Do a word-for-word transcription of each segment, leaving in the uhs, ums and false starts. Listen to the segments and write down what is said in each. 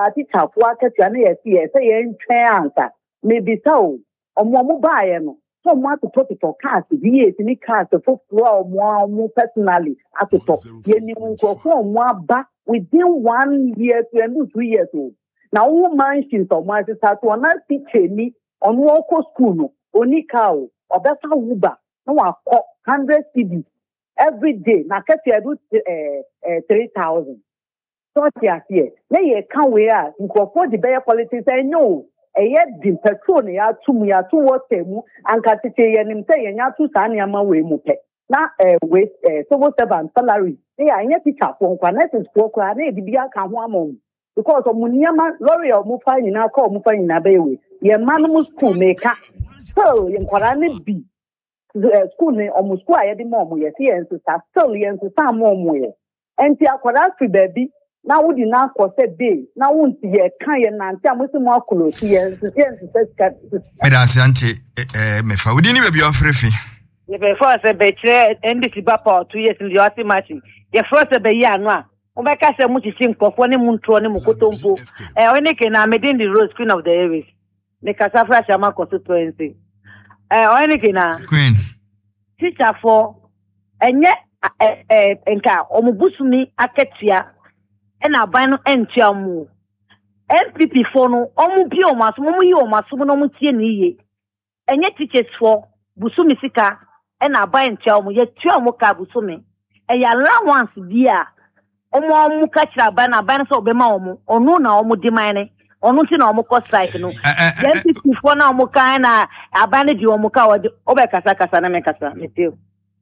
teacher for akatua na yesi yesi yen twen ansa maybe so omo mo baaye no so mo atoto to cars bi ni cars for floor mo mo personally atoto yeni mu nkofo mo aba within one year to end two years old na wo mansion so mo asisa to na teacher ni onu oko school no oni ka o obesa wuba na wa ko one hundred cedis every day na katia do eh eh three thousand so tia here na ye kan we a nkofo di be politics enyo eye di petrol na ya tum ya tu water mu anka tete ye nim say ye nya tu sa na ma we mu pe na eh we eh civil servant salary ya anya teacher for kwa na is for kwa na e di bia ka ho amon because of muniama lorry o mu fa nyina ka o mu fa nyina be we ye man mu school maker so ye nkwara ne bi school ni o mu school aye di mo mu ye see en sister still ye sister mo mu ye enti akwara free baby na wudi na kwose day na wunti ye kan ye nante amosi mo akolo ti ye sister sister medase anti eh mefa wudi ni baby ofrefi ye be for se be tre ndc bapa two years in the ati match ye for se be ya no a o be ka se mu chichi nkofo ne mu ntro ne mu kotompo eh oni ke na medin the rose queen of the areas ne kasafra chama constituency eh oni ke na queen teacher for enye eh enka omubusumi aketia ena aban no entia mu N P P for no omu bi o maso mu yi o maso no mu tie ni ye enye teachers for busumi sika ena aban entia mu ye tua mu ka busumi e ya allowance dia omo omu ka kira aban aban so be ma omu onu na omu di man ne onu ti na omu ko strike no N P P for na omu ka na aban di omu ka obe kasa kasa na me kasa meteo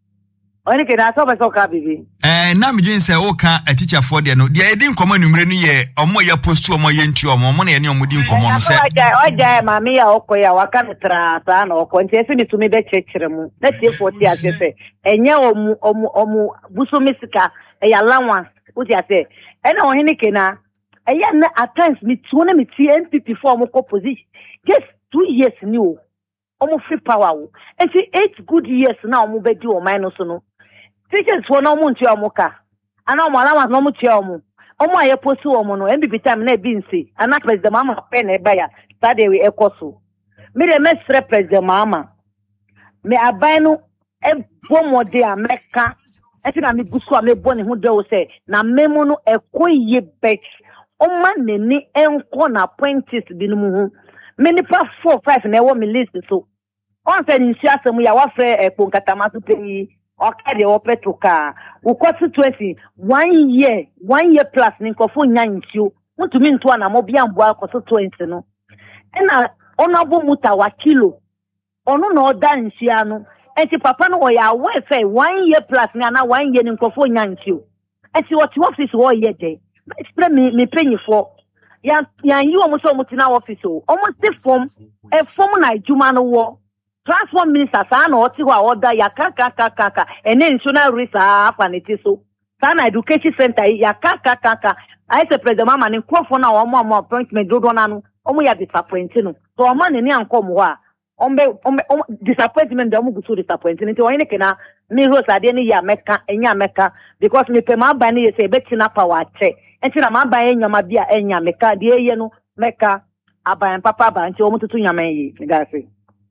oni ke na so be so ka bibi eh na me dwen say o ka a teacher for there no dia edi nkomo numre no ye omo ye post omo ye ntu omo omo na ye ne omo di nkomo no say oja mama ya okoya waka tra ta na okọ nti ese mitumi be chekire mu na tie forty asese enye omu omu omu busumi sika e ya allowance uti ase ena ohini ke na eya na at times mi tuone mi tie N P P for omo ko position just two years ni o omo free power o enti eight good years na omo be di o minus no teachers for no mu ntia omo ka ana omo allowance no mu tia omo omo aye posi omo no M B B time na bi nsi ana president mama pe na eba ya stade we ekoso me de mestre president mama me aban no e bomode ameka eti na me gusu a me boni hu de o say na memo no ekoye bet oma neni enko na apprentice bi no hu me nipa four five na e wo me list so on say nsi asem ya wa fre ekpo nkatama so pe okay, the opetuka. We constituency one year, one year plus. Ninkofo nyanchu. Want to mean to an amobian boy constituency no. And na honorable muta wakilo. Ono no dan siano. And si papa no ya we say one year plus. Na one year ninkofo nyanchu. And si what office wo year day. Explain me me penny for. Yan yan you almost almost in our office. Almost the form a form na juma no wo. Transform minister sana oti wa order ya kaka kaka kaka ene national research afaniti so sana education center ya kaka kaka I say president mama ni kwofo na omo omo appointment dodo na no omo ya disappointing no so omo ne ni ankom ho a ombe disappointment de omo gusu disappointing nti oyine kena me rose ade ni ya meka enya meka because me pe ma ba ni say betina power che enti na ma ba enya ma bia enya meka de ye no meka aban papa ba nti omo tutu nyama yi ngase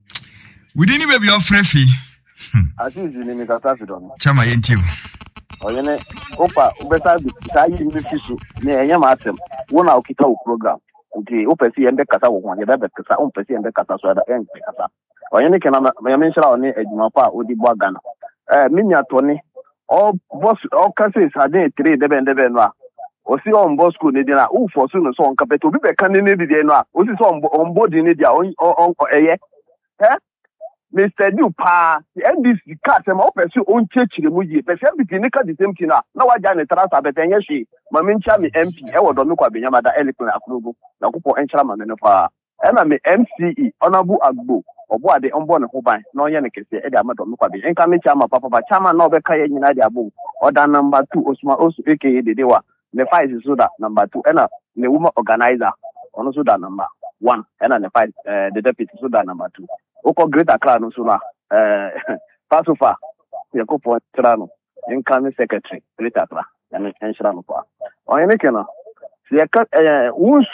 we didn't baby of Frefi. Azizi ni mikatafi don. Chama yentiu. Oyene opa ubeta bi sai ni fisu ni enya matem. Wona okita o program. Nti opesi yende kasa wo hwan yebe kasa on pesi yende kasa so da en kasa. Oyene kena me menshira oni ejuma pa odi bo Ghana. Eh minya to ni o boss o kase sade three debe debe no a. Osi on boss school ni dia u force no so on kapeto bi be kan ni ni dia no a. Osi so on board ni dia on on eye. Eh Mister New Pa, the N D C cat and all pursue own church the Muji, but everything nickel the same thing. Now I done a transfer, but then she, Mamincha, me M P, I would not be Yamada eloquent approval, Nakupo and Chairman and Fa. And I'm M C E, Honorable Agbo, or what the unborn Hobai, no Yannick, Eddie Amadomukabi, and Kami Chama, Papa, Chama, no Bekaya United Abu, or that number two, Osma also, aka the Dewa, the five is Suda, number two, and the woman organizer, on Suda number one, and the five, the deputy Suda number two. Oko Great Accra no so na eh Pasofa Yakopo Trano incoming secretary Great Accra and Enshra no pa. Oyene kena se ya ka eh